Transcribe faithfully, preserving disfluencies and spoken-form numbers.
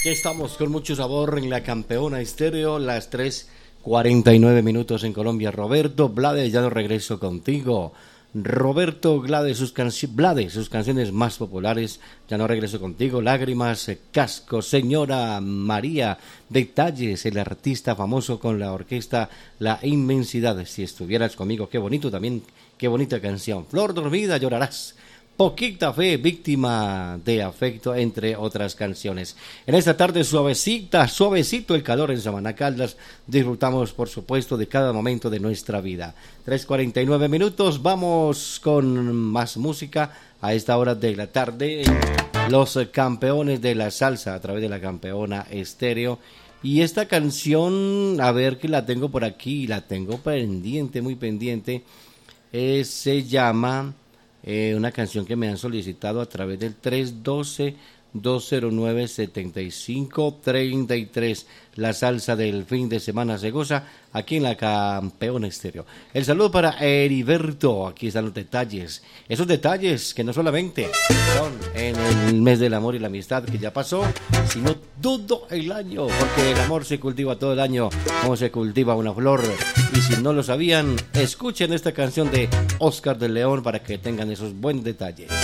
Aquí estamos con mucho sabor en la Campeona Estéreo, las tres cuarenta y nueve minutos en Colombia. Roberto Blades, ya no regreso contigo. Roberto Blades, sus, canci- Blades, sus canciones más populares, ya no regreso contigo, Lágrimas, Casco, Señora María, Detalles, el artista famoso con la orquesta La Inmensidad, Si estuvieras conmigo, qué bonito también, qué bonita canción. Flor dormida, llorarás. Poquita fe, víctima de afecto, entre otras canciones. En esta tarde suavecita, suavecito el calor en Samaná Caldas. Disfrutamos, por supuesto, de cada momento de nuestra vida. tres cuarenta y nueve minutos, vamos con más música a esta hora de la tarde. Los campeones de la salsa a través de la Campeona Estéreo. Y esta canción, a ver que la tengo por aquí, la tengo pendiente, muy pendiente. Eh, se llama... Eh, una canción que me han solicitado a través del tres uno dos, dos cero nueve, siete cinco tres tres. La salsa del fin de semana se goza aquí en la Campeona Estéreo. El saludo para Heriberto, aquí están los detalles. Esos detalles que no solamente son en el mes del amor y la amistad que ya pasó, sino todo el año, porque el amor se cultiva todo el año como se cultiva una flor. Y si no lo sabían, escuchen esta canción de Oscar de León para que tengan esos buenos detalles.